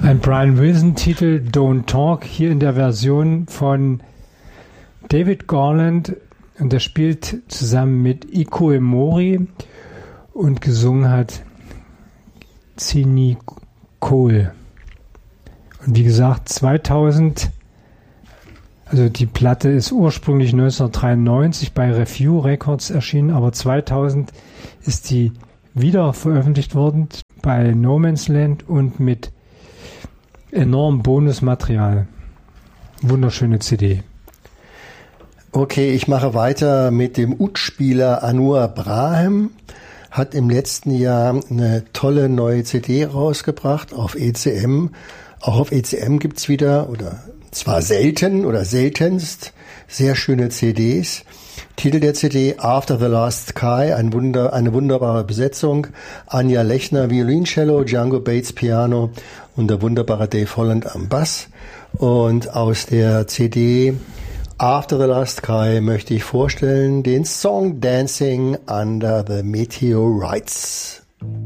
Ein Brian Wilson-Titel, Don't Talk, hier in der Version von David Garland, und der spielt zusammen mit Iko Emori und gesungen hat Zini Cole. Und wie gesagt, 2000, also die Platte ist ursprünglich 1993 bei Review Records erschienen, aber 2000 ist die wieder veröffentlicht worden bei No Man's Land und mit enormem Bonusmaterial. Wunderschöne CD. Okay, ich mache weiter mit dem Ud-Spieler Anur Brahem. Hat im letzten Jahr eine tolle neue CD rausgebracht auf ECM. Auch auf ECM gibt's wieder, oder zwar selten oder seltenst, sehr schöne CDs. Titel der CD After the Last Sky, eine wunderbare Besetzung. Anja Lechner Violincello, Django Bates Piano und der wunderbare Dave Holland am Bass. Und aus der CD After the Last Sky möchte ich vorstellen den Song Dancing Under the Meteorites.